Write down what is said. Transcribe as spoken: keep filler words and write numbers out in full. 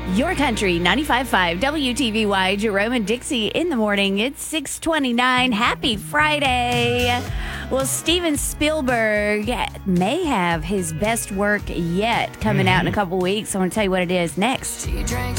Your Country, ninety-five point five W T V Y, Jerome and Dixie in the morning. It's six twenty-nine. Happy Friday. Well, Steven Spielberg may have his best work yet coming mm-hmm. out in a couple weeks. I want to tell you what it is next.